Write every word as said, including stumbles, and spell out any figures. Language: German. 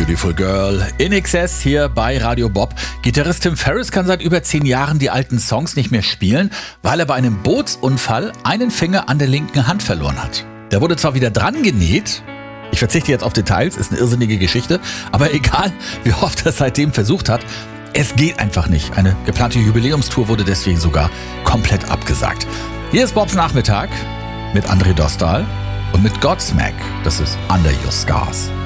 Beautiful Girl. In Excess hier bei Radio Bob. Gitarrist Tim Ferriss kann seit über zehn Jahren die alten Songs nicht mehr spielen, weil er bei einem Bootsunfall einen Finger an der linken Hand verloren hat. Der wurde zwar wieder dran genäht, ich verzichte jetzt auf Details, ist eine irrsinnige Geschichte, aber egal, wie oft er es seitdem versucht hat, es geht einfach nicht. Eine geplante Jubiläumstour wurde deswegen sogar komplett abgesagt. Hier ist Bobs Nachmittag mit André Dostal und mit Godsmack. Das ist Under Your Scars.